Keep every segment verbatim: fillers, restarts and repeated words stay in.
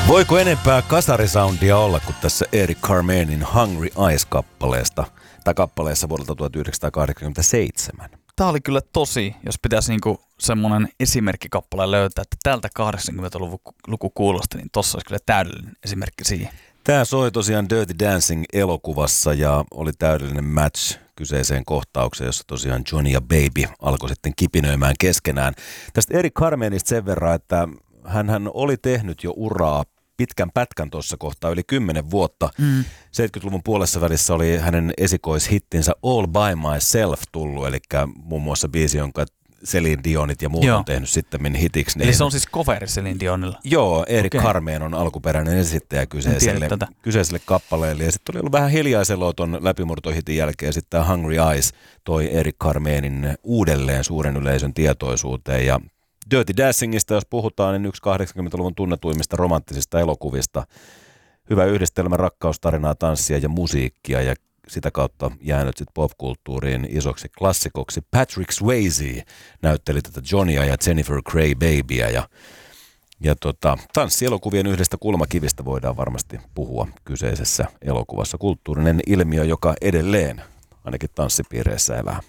Voiko enempää kasarisoundia olla kuin tässä Eric Carmenin Hungry Eyes-kappaleesta, tai kappaleessa vuodelta tuhatyhdeksänsataakahdeksankymmentäseitsemän? Tämä oli kyllä tosi, jos pitäisi niinku semmoinen esimerkkikappale löytää, että tältä kahdeksankymmentäluku kuulosti, niin tossa olisi kyllä täydellinen esimerkki siihen. Tämä soi tosiaan Dirty Dancing-elokuvassa ja oli täydellinen match kyseiseen kohtaukseen, jossa tosiaan Johnny ja Baby alkoi sitten kipinöimään keskenään. Tästä Eric Carmenista sen verran, että hän oli tehnyt jo uraa pitkän pätkän tuossa kohtaa, yli kymmenen vuotta. Mm. seitsemänkymmentäluvun puolessa välissä oli hänen esikoishittinsä All By Myself tullut, eli muun muassa biisi, jonka Celine Dionit ja muut Joo. on tehnyt sitten hitiksi. Eli se on siis coveri Celine Dionilla? Joo, Eric okay. Carmen on alkuperäinen esittäjä kyseiselle, kyseiselle kappaleelle. Ja sitten oli ollut vähän hiljaiseloa ton läpimurtohitin jälkeen. Sitten tämä Hungry Eyes toi Eric Carmenin uudelleen suuren yleisön tietoisuuteen. Ja Dirty Dancingista, jos puhutaan, niin yksi kahdeksankymmentäluvun tunnetuimmista romanttisista elokuvista. Hyvä yhdistelmä rakkaustarinaa, tanssia ja musiikkia ja sitä kautta jäänyt sitten popkulttuuriin isoksi klassikoksi. Patrick Swayze näytteli tätä Johnya ja Jennifer Grey Babyä ja, ja tota, tanssielokuvien yhdestä kulmakivistä voidaan varmasti puhua kyseisessä elokuvassa. Kulttuurinen ilmiö, joka edelleen ainakin tanssipiireissä elää.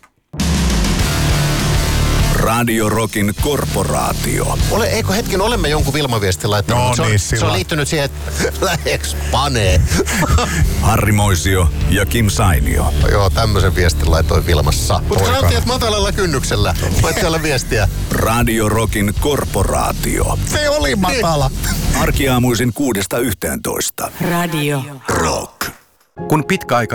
Radio Rockin korporaatio. Ole, eikö hetken, olemme jonkun Vilma-viestin laittanut, no, se, on, niin, se on liittynyt siihen, että läheks panee. Harri Moisio ja Kim Sainio. Joo, tämmöisen viestin laitoin Vilmassa. Mutta sanottiin, että matalalla kynnyksellä. Voit siellä viestiä. Radio Rockin korporaatio. Se oli matala. Arkiaamuisin kuudesta yhteentoista. Radio Rock. Kun pitkä aika